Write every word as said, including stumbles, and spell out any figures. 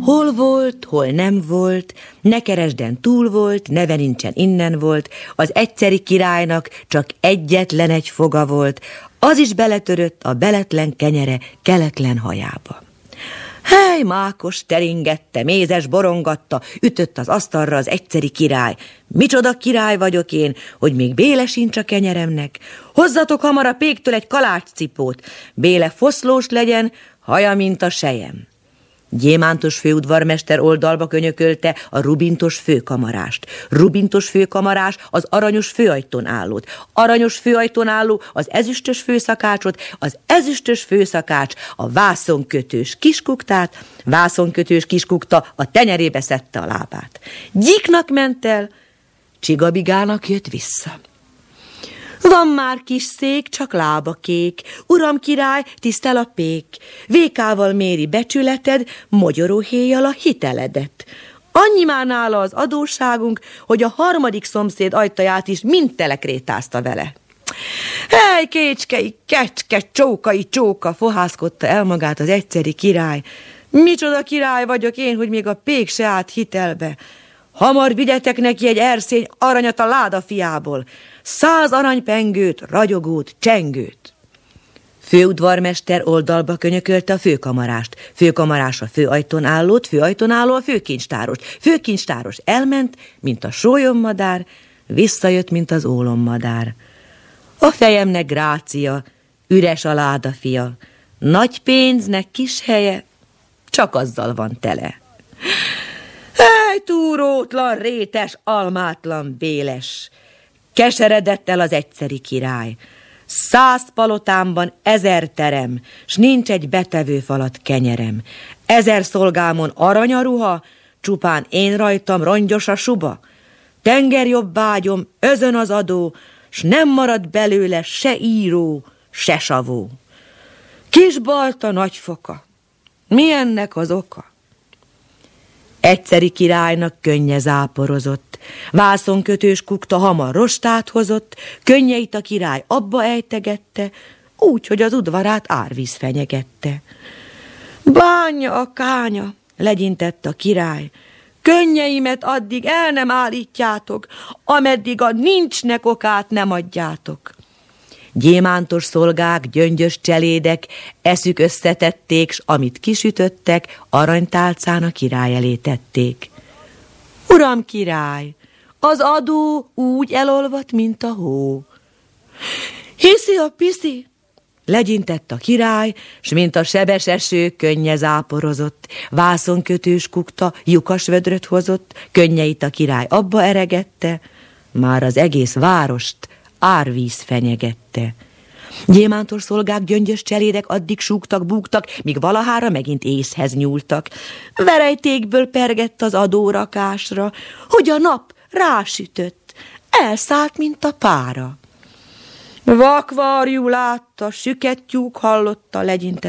Hol volt, hol nem volt, ne keresden túl volt, neve nincsen innen volt, az egyszeri királynak csak egyetlen egy foga volt, az is beletörött a beletlen kenyere keletlen hajába. Hely, mákos teringette, mézes borongatta, ütött az asztalra az egyszeri király. Micsoda király vagyok én, hogy még béle sincs a kenyeremnek. Hozzatok hamar a péktől egy kalácscipót, béle foszlós legyen, haja, mint a sejem. Gyémántos főudvarmester oldalba könyökölte a rubintos főkamarást. Rubintos főkamarás az aranyos főajtón állót. Aranyos főajtón álló az ezüstös főszakácsot, az ezüstös főszakács a vászonkötős kiskuktát, vászonkötős kiskukta a tenyerébe szedte a lábát. Gyiknak ment el, Csigabigának jött vissza. Van már kis szék, csak lába kék, uram király, tisztel a pék, vékával méri becsületed, mogyoróhéjjal a hiteledet. Annyi már nála az adósságunk, hogy a harmadik szomszéd ajtaját is mind telekrétázta vele. Hely, kécskei, kecske, csókai, csóka, fohászkodta el magát az egyszeri király. Micsoda király vagyok én, hogy még a pék se állt hitelbe. Hamar vigyetek neki egy erszény aranyat a láda fiából, száz aranypengőt, ragyogót, csengőt. Főudvarmester oldalba könyökölte a főkamarást, főkamarás a főajtón állót, főajtón álló a főkincstáros. Főkincstáros elment, mint a sólyommadár, visszajött, mint az ólommadár. A fejemnek grácia, üres a láda fia, nagy pénznek kis helye, csak azzal van tele. Hely, túrótlan, rétes, almátlan, béles! Keseredett el az egyszeri király. Száz palotámban ezer terem, s nincs egy betevő falat kenyerem. Ezer szolgámon aranyaruha, csupán én rajtam rongyos a suba. Tengerjobb ágyom, özön az adó, s nem marad belőle se író, se savó. Kis balta nagy foka, mi ennek az oka? Egyszeri királynak könnye záporozott, vászonkötős kukta hamar rostát hozott, könnyeit a király abba ejtegette, úgy, hogy az udvarát árvíz fenyegette. Bánja a kánya, legyintett a király, könnyeimet addig el nem állítjátok, ameddig a nincsnek okát nem adjátok. Gyémántos szolgák, gyöngyös cselédek eszük összetették, s amit kisütöttek, aranytálcán a király elé tették. Uram király, az adó úgy elolvadt, mint a hó. Hiszi a piszi? Legyintett a király, s mint a sebes eső könnye záporozott, vászonkötős kukta lyukas vödröt hozott, könnyeit a király abba eregette, már az egész várost árvíz fenyegette. Gyémántos szolgák, gyöngyös cselédek addig súgtak, búgtak, míg valahára megint észhez nyúltak. Verejtékből pergett az adórakásra, hogy a nap rásütött, elszállt, mint a pára. Vakvarjú látta, süket tyúk hallotta, legyintett